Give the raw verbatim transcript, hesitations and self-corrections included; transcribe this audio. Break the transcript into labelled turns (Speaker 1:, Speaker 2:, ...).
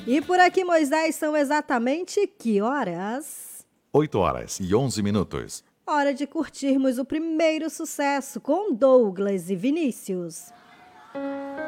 Speaker 1: E por aqui, Moisés, são exatamente que horas?
Speaker 2: oito horas e onze minutos.
Speaker 1: Hora de curtirmos o primeiro sucesso com Douglas e Vinícius.